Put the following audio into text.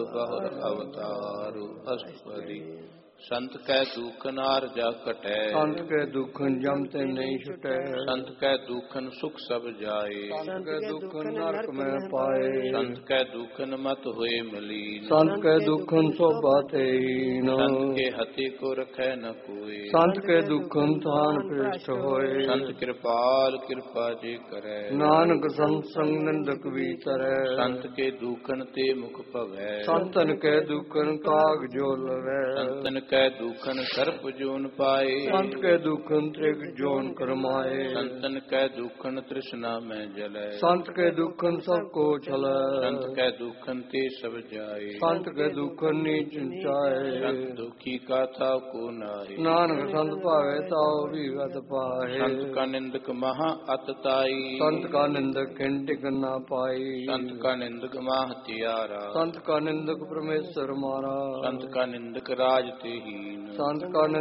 बहुर अवतार अष्टपदी। संत कै दुखन आरजा कटै, संत कै दुखन जम ते नहीं छुटै। संत कै दुखन सुख सब जाए, संत कै दुखन नरक में पाए। संत कै दुखन मत होए मलीन, संत कै दुखन शोभा तेहीन। संत के हते को रखै न कोय, संत कै दुखन थान पृष्ठ होए। संत कृपाल कृपा जे करै, नानक संत संग निंदक विचरै। संत के दुखन ते मुख भवै, संतन कै दुखन काग जो लवै। संतन कै दुखन सर्प जोन पाए, संत कै दुखन त्रिग जोन करमाए। संतन कै दुखन तृष्णा में जलै, संत कै दुखन सब को छलै। संत कै दुखन ते सब जाए, संत कै दुखन नीच चाहे। संत दुखी का था को नाहि, नानक संत पावे ताओ विगत पाहे। संत का निंदक महा अतताई, संत का निंदक खिंटिक न पाई। संत का निंदक माह त्यारा, संत का निंदक परमेश्वर मारा। संत का निंदक राज ते हीन, संत का